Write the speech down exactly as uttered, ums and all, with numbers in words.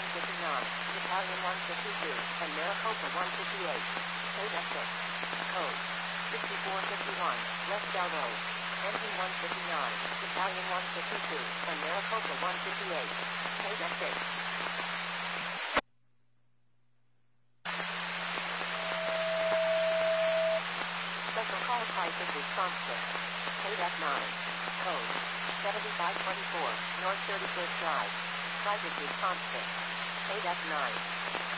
one fifty-nine, Battalion one fifty-two, and Maricopa one fifty-eight. Code F six. Code sixty-four fifty-one, West Del Road. Engine one fifty-nine, Battalion one fifty-two, and Maricopa one fifty-eight. Code F six. Special Call Crisis Response Kit. Code F nine. Code seventy-five twenty-four, North thirty-first Drive. Crisis Response Kit. Code F nine.